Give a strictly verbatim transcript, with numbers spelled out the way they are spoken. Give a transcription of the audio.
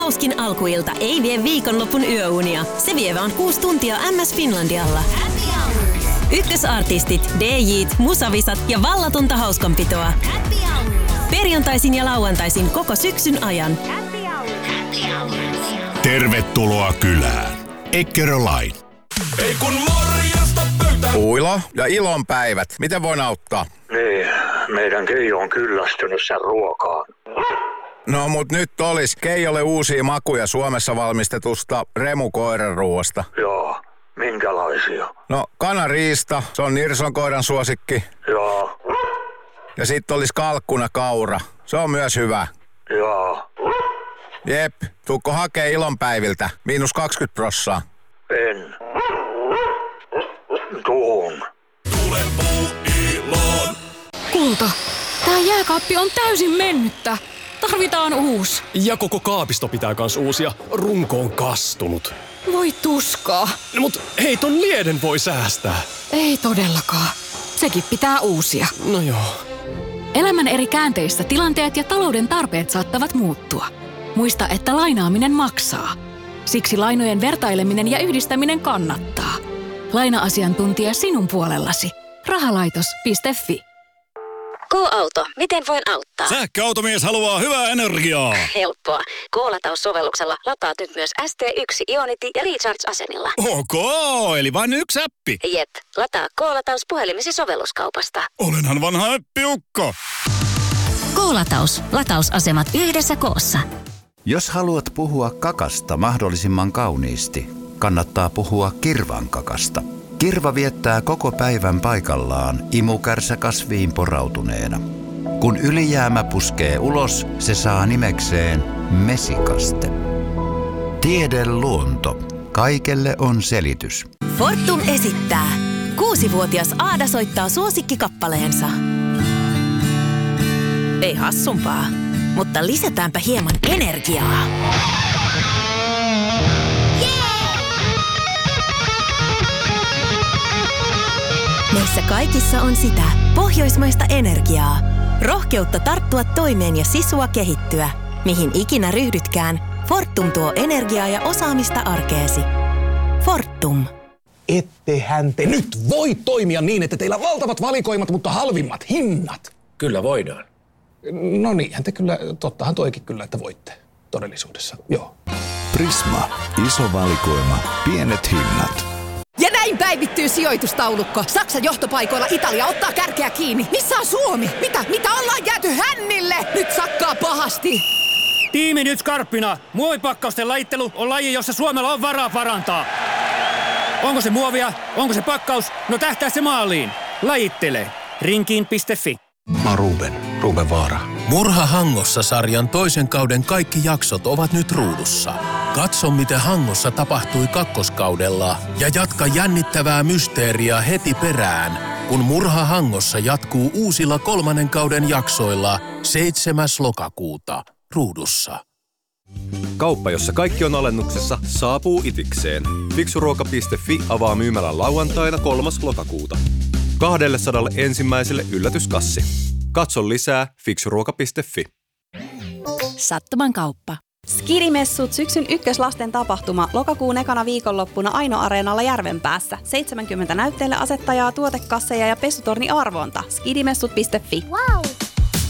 Hauskin alkuilta ei vie viikonlopun yöunia. Se vie vaan kuusi tuntia M S Finlandialla. Happy Hours. Ykkösartistit, D J:t, musavisat ja vallatonta hauskanpitoa. Happy Hours. Perjantaisin ja lauantaisin koko syksyn ajan. Happy Hours. Happy Hours. Tervetuloa kylään. Eckerölain. Ei kun morjesta pöytään. Uilo ja ilonpäivät. Miten voin auttaa? Niin, meidän Keijo on kyllästynyt sen ruokaan. No mut nyt olis Keijolle uusia makuja Suomessa valmistetusta Remu-koiranruoasta. Joo, minkälaisia? No kanariista, se on Nirson koiran suosikki. Joo. Ja sit olis kalkkuna kaura, se on myös hyvä. Joo. Jep, tuukko hakee ilonpäiviltä, miinus kaksikymmentä prossaa. En. Tuun. Tule puu iloon. Kulta, tää jääkaappi on täysin mennyttä. Tarvitaan uusi. Ja koko kaapisto pitää kans uusia. Runko on kastunut. Voi tuskaa. No mut hei, ton lieden voi säästää. Ei todellakaan. Sekin pitää uusia. No joo. Elämän eri käänteissä tilanteet ja talouden tarpeet saattavat muuttua. Muista, että lainaaminen maksaa. Siksi lainojen vertaileminen ja yhdistäminen kannattaa. Laina-asiantuntija sinun puolellasi. Rahalaitos piste fi. K-auto. Miten voin auttaa? Sähköautomies haluaa hyvää energiaa. Helppoa. K-lataussovelluksella lataat nyt myös S T yksi Ionity ja Recharge-asemilla. Ok, eli vain yksi appi. Jep. Lataa K-lataus puhelimesi sovelluskaupasta. Olenhan vanha appiukko. K-lataus. Latausasemat yhdessä koossa. Jos haluat puhua kakasta mahdollisimman kauniisti, kannattaa puhua kirvan kakasta. Kirva viettää koko päivän paikallaan imukärsä kasviin porautuneena. Kun ylijäämä puskee ulos, se saa nimekseen mesikaste. Tiede luonto. Kaikelle on selitys. Fortum esittää. Kuusivuotias Aada soittaa suosikkikappaleensa. Ei hassumpaa, mutta lisätäänpä hieman energiaa. Meissä kaikissa on sitä pohjoismaista energiaa. Rohkeutta tarttua toimeen ja sisua kehittyä. Mihin ikinä ryhdytkään, Fortum tuo energiaa ja osaamista arkeesi. Fortum. Ettehän te nyt voi toimia niin, että teillä on valtavat valikoimat, mutta halvimmat hinnat. Kyllä voidaan. No niinhän te kyllä, tottahan toikin kyllä, että voitte todellisuudessa, joo. Prisma. Iso valikoima. Pienet hinnat. Ja näin päivittyy sijoitustaulukko. Saksan johtopaikoilla Italia ottaa kärkeä kiinni. Missä on Suomi? Mitä? Mitä ollaan jääty hännille? Nyt sakkaa pahasti. Tiimi nyt skarppina. Muovipakkausten lajittelu on laji, jossa Suomella on varaa parantaa. Onko se muovia? Onko se pakkaus? No tähtää se maaliin. Lajittele. Rinkiin piste fi. Mä oon Ruben. Ruben Vaara. Murha Hangossa -sarjan toisen kauden kaikki jaksot ovat nyt ruudussa. Katso, mitä Hangossa tapahtui kakkoskaudella ja jatka jännittävää mysteeriä heti perään, kun Murha Hangossa jatkuu uusilla kolmannen kauden jaksoilla seitsemäs lokakuuta ruudussa. Kauppa, jossa kaikki on alennuksessa, saapuu itikseen. Fiksuruoka piste fi avaa myymälän lauantaina kolmas lokakuuta. kaksisataa ensimmäiselle yllätyskassi. Katso lisää fiksuruoka piste fi. Sattuman kauppa. Skidimessut syksyn ykköslasten tapahtuma lokakuun ekana viikonloppuna Aino-areenalla Järvenpäässä. seitsemänkymmentä näytteille asettajaa, tuotekasseja ja pesutorni arvonta. skidimessut piste fi. Wow!